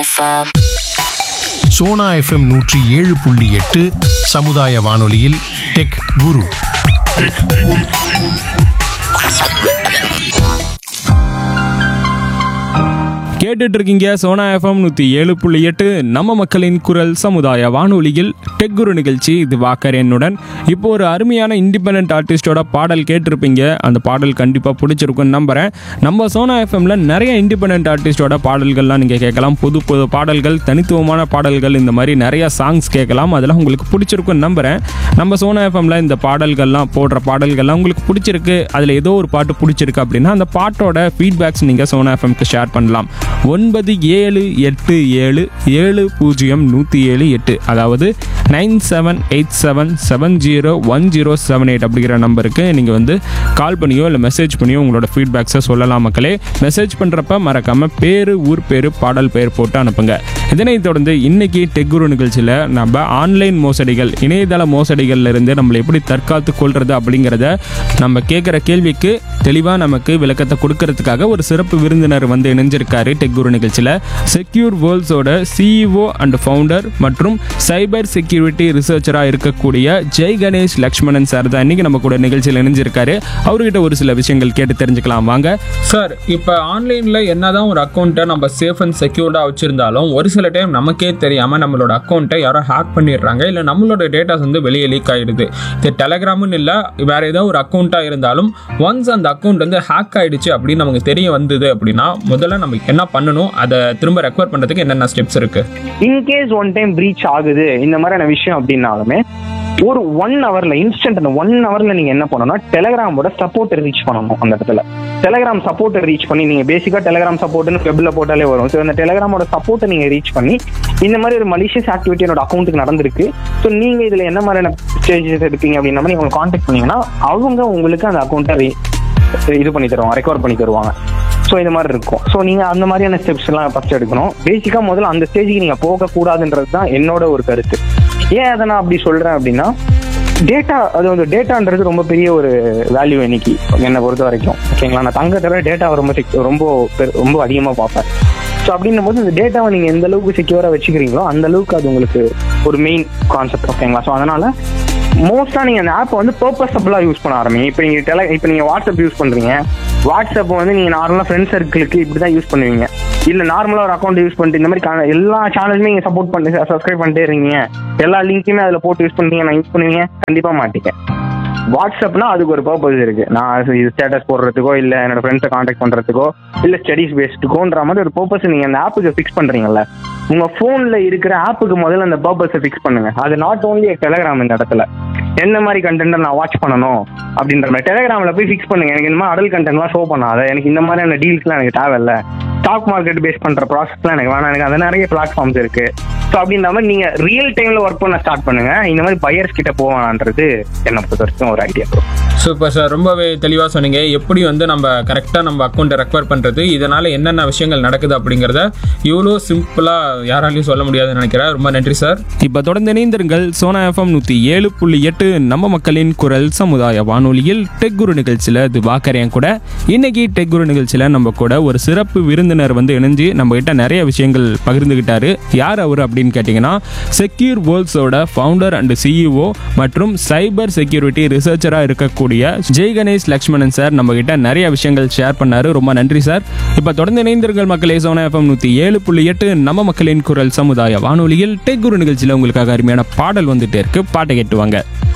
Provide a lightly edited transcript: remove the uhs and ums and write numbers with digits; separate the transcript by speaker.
Speaker 1: Sona FM 107.8 சமுதாய வானொலியில் tech குரு.
Speaker 2: கேட்டுட்டு இருக்கீங்க சோனா எஃப்எம் 107.8 நம்ம மக்களின் குரல் சமுதாய வானொலியில் டெக் குரு நிகழ்ச்சி. இது வாக்கர் என்னுடன். இப்போ ஒரு அருமையான இண்டிபெண்டன்ட் ஆர்டிஸ்டோட பாடல் கேட்டிருப்பீங்க. அந்த பாடல் கண்டிப்பாக பிடிச்சிருக்குன்னு நம்புகிறேன். நம்ம சோனா எஃப்எம்ல நிறைய இண்டிபெண்டன்ட் ஆர்டிஸ்டோட பாடல்கள்லாம் நீங்கள் கேட்கலாம். புது புது பாடல்கள், தனித்துவமான பாடல்கள், இந்த மாதிரி நிறைய சாங்ஸ் கேட்கலாம். அதெல்லாம் உங்களுக்கு பிடிச்சிருக்குன்னு நம்புகிறேன். நம்ம சோனா எஃப்எம்ல இந்த பாடல்கள்லாம் போடுற பாடல்கள்லாம் உங்களுக்கு பிடிச்சிருக்கு, அதில் ஏதோ ஒரு பாட்டு பிடிச்சிருக்கு அப்படின்னா அந்த பாட்டோட ஃபீட்பேக்ஸ் நீங்கள் சோனா எஃப்எம்க்கு ஷேர் பண்ணலாம். 9787700178, அதாவது 9787701078 அப்படிங்கிற நம்பருக்கு நீங்கள் வந்து கால் பண்ணியோ இல்லை மெசேஜ் பண்ணியோ உங்களோட ஃபீட்பேக்ஸை சொல்லலாம். மக்களே, மெசேஜ் பண்ணுறப்ப மறக்காமல் பேர், ஊர் பேர், பாடல் பெயர் போட்டு அனுப்புங்க. இதனைத் தொடர்ந்து இன்னைக்கு டெக் குரு நிகழ்ச்சியில் நம்ம ஆன்லைன் மோசடிகள், இணையதள மோசடிகள்ல இருந்து நம்மளை எப்படி தற்காத்து கொள்றது அப்படிங்கிறத நம்ம கேட்குற கேள்விக்கு தெளிவாக நமக்கு விளக்கத்தை கொடுக்கறதுக்காக ஒரு சிறப்பு விருந்தினர் வந்து இணைஞ்சிருக்காரு டெக் குரு நிகழ்ச்சியில். செக்யூர் வேர்ல்ட்ஸோட சிஇஓ அண்ட் ஃபவுண்டர் மற்றும் சைபர் செக்யூரிட்டி ரிசர்ச்சராக இருக்கக்கூடிய ஜெய் கணேஷ் லக்ஷ்மணன் சார் தான் இன்னைக்கு நம்ம கூட நிகழ்ச்சியில் இணைஞ்சிருக்காரு. அவர்கிட்ட ஒரு சில விஷயங்கள் கேட்டு தெரிஞ்சுக்கலாம் வாங்க. சார், இப்போ ஆன்லைனில் என்னதான் ஒரு அக்கௌண்ட்டை நம்ம சேஃப் அண்ட் செக்யூர்டாக வச்சிருந்தாலும் ஒரு சில டைம் நமக்கே தெரியாமல் நம்மளோட அக்கௌண்ட்டை யாரோ ஹேக் பண்ணிடுறாங்க, இல்லை நம்மளோட டேட்டாஸ் வந்து வெளியே லீக் ஆகிடுது. இது டெலகிராம்னு இல்லை, வேற ஏதாவது ஒரு அக்கௌண்ட்டாக இருந்தாலும் ஒன்ஸ் அந்த அக்கௌண்ட் வந்து ஹேக் ஆயிடுச்சு அப்படின்னு நமக்கு தெரிய வந்தது அப்படின்னா முதல்ல நம்ம என்ன பண்ணணும், அதை திரும்ப ரெக்கவர் பண்றதுக்கு என்னென்ன ஸ்டெப்ஸ் இருக்கு?
Speaker 3: இன்கேஸ் ஒன் டைம் பிரீச் ஆகுது இந்த மாதிரியான விஷயம் அப்படின்னாலுமே ஒரு 1 ஹவர்ல இன்ஸ்டன்ட், அந்த 1 ஹவர்ல நீங்க என்ன பண்ணணும்னா டெலகிராமோட சப்போர்ட் ரீச் பண்ணணும். அந்த இடத்துல டெலகிராம் சப்போர்ட் ரீச் பண்ணி, நீங்க பேசிக்கா டெலகிராம் சப்போர்ட்னு வெப்ல போட்டாலே வரும். ஸோ அந்த டெலகிராமோட சப்போர்ட்டை நீங்க ரீச் பண்ணி இந்த மாதிரி ஒரு மலிஷியஸ் ஆக்டிவிட்டி என்னோட அக்கௌண்ட்டுக்கு நடந்திருக்கு, ஸோ நீங்க இதுல என்ன மாதிரியான ஸ்டேஜஸ் எடுப்பீங்க அப்படின்ற மாதிரி உங்களுக்கு கான்டாக்ட் பண்ணீங்கன்னா அவங்க உங்களுக்கு அந்த அக்கௌண்ட்டை இது பண்ணி தருவாங்க, ரெக்கவர் பண்ணி தருவாங்க. ஸோ இந்த மாதிரி இருக்கும். ஸோ நீங்கள் அந்த மாதிரியான ஸ்டெப்ஸ் எல்லாம் ஃபர்ஸ்ட் எடுக்கணும். பேசிக்காக முதல்ல அந்த ஸ்டேஜுக்கு நீங்கள் போகக்கூடாதுன்றது தான் என்னோட ஒரு கருத்து. ஏன் அதை நான் அப்படி சொல்கிறேன் அப்படின்னா, டேட்டா, அது வந்து டேட்டான்றது ரொம்ப பெரிய ஒரு வேல்யூ இன்னைக்கு என்னை பொறுத்த வரைக்கும். ஓகேங்களா, நான் தங்கத்தோட டேட்டாவை ரொம்ப அதிகமாக பார்ப்பேன். ஸோ அப்படின்னும் போது இந்த டேட்டாவை நீங்கள் எந்த அளவுக்கு செக்யூராக வச்சுக்கிறீங்களோ அந்த அளவுக்கு அது உங்களுக்கு ஒரு மெயின் கான்செப்ட். ஓகேங்களா, ஸோ அதனால மோஸ்டா நீங்க அந்த ஆப்பை வந்து பர்பஸபிளா யூஸ் பண்ண ஆரம்பிங்க. இப்போ நீங்க வாட்ஸ்அப் யூஸ் பண்றீங்க, வாட்ஸ்அப் வந்து நீங்க நார்மலா ஃப்ரெண்ட் சர்க்கிளுக்கு இப்படிதான் யூஸ் பண்ணுவீங்க. இல்ல நார்மலா ஒரு அக்கௌண்ட் யூஸ் பண்ணிட்டு இந்த மாதிரி எல்லா சேனலுமே நீங்க சப்போர்ட் பண்ணிட்டு சப்ஸ்கிரைப் பண்ணிட்டே இருக்கீங்க, எல்லா லிங்க்குமே அதுல போட்டு யூஸ் பண்றீங்க, நான் யூஸ் பண்ணுவீங்க கண்டிப்பா மாட்டீங்க. வாட்ஸ்அப்னா அதுக்கு ஒரு பர்பஸ் இருக்கு. நான் இது ஸ்டேட்டஸ் போடுறதுக்கோ இல்ல என்னோட ஃப்ரெண்ட்ஸை கான்டாக்ட் பண்றதுக்கோ இல்ல ஸ்டடிஸ் பேஸ்டுக்கோன்ற மாதிரி ஒரு பர்பஸ் நீங்க அந்த ஆப்புக்கு ஃபிக்ஸ் பண்றீங்கல்ல, உங்க போன்ல இருக்கிற ஆப்புக்கு முதல்ல அந்த பர்பஸை ஃபிக்ஸ் பண்ணுங்க. அது நாட் ஓன்லி டெலகிராம். இந்த இடத்துல என்ன மாதிரி கண்டென்ட் நான் வாட்ச் பண்ணணும் அப்படின்ற மாதிரி டெலகிராம்ல போய் ஃபிக்ஸ் பண்ணுங்க. எனக்கு இந்த மாதிரி அடல் கண்டென்ட்லாம் ஷோ பண்ணாத, எனக்கு இந்த மாதிரியான டீல்ஸ்லாம் எனக்கு தேவையில்ல, ஸ்டாக் மார்க்கெட் பேஸ் பண்ற ப்ராசஸ்லாம் எனக்கு வேணாம், எனக்கு அது நிறைய பிளாட்ஃபார்ம்ஸ் இருக்கு. ஸோ அப்படின்ற மாதிரி நீங்க ரியல் டைம்ல ஒர்க் பண்ண ஸ்டார்ட் பண்ணுங்க. இந்த மாதிரி பையர்ஸ் கிட்ட போவான்றது என்ன பொறுத்த வரைக்கும் ஒரு ஐடியா.
Speaker 2: சூப்பர் சார், ரொம்பவே தெளிவாக சொன்னீங்க. எப்படி வந்து நம்ம கரெக்டாக நம்ம அக்கௌண்ட்டை ரெக்கவர் பண்ணுறது, இதனால் என்னென்ன விஷயங்கள் நடக்குது அப்படிங்கிறத இவ்வளோ சிம்பிளாக யாராலையும் சொல்ல முடியாதுன்னு நினைக்கிறேன். ரொம்ப நன்றி சார். இப்போ தொடர்ந்து இணைந்திருங்கள் சோனா எஃப்எம் 107.8 நம்ம மக்களின் குரல் சமுதாய வானொலியில் டெக் குரு நிகழ்ச்சியில். இது வாக்கரையன் கூட. இன்னைக்கு டெக் குரு நிகழ்ச்சியில் நம்ம கூட ஒரு சிறப்பு விருந்தினர் வந்து இணைஞ்சு நம்ம கிட்ட நிறைய விஷயங்கள் பகிர்ந்துகிட்டாரு. யார் அவர் அப்படின்னு கேட்டிங்கன்னா, செக்யூர் வேர்ல்ட்ஸோட ஃபவுண்டர் அண்ட் சிஇஓ மற்றும் சைபர் செக்யூரிட்டி ரிசர்ச்சராக இருக்கக்கூடிய ஜெய் கணேஷ் லக்ஷ்மணன் சார் நம்ம கிட்ட நிறைய விஷயங்கள் ஷேர் பண்ணாரு. ரொம்ப நன்றி சார். இப்ப தொடர்ந்து இணைந்தீர்கள் மக்களே, சோனா எஃப்எம் 107.8 நம்ம மக்களின் குரல் சமுதாய வானொலியில் டெக் குரு நிகழ்ச்சியில் உங்களுக்காக அருமையான பாடல் வந்துட்டே இருக்கு. பாட்டை கேட்டுவாங்க.